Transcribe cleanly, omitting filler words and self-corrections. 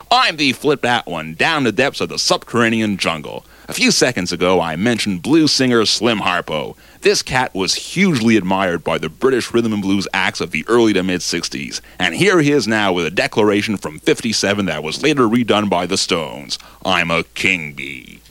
I'm the Flip That One, down the depths of the subterranean jungle. A few seconds ago, I mentioned blues singer Slim Harpo. This cat was hugely admired by the British rhythm and blues acts of the early to mid-60s. And here he is now with a declaration from '57 that was later redone by the Stones. I'm a king bee.